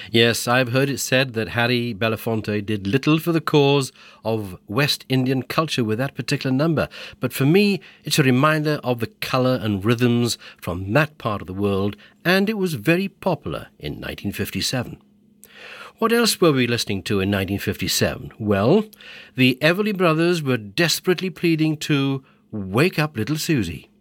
Yes, I've heard it said that Harry Belafonte did little for the cause of West Indian culture with that particular number. But for me, it's a reminder of the colour and rhythms from that part of the world, and it was very popular in 1957. What else were we listening to in 1957? Well, the Everly Brothers were desperately pleading to wake up little Susie.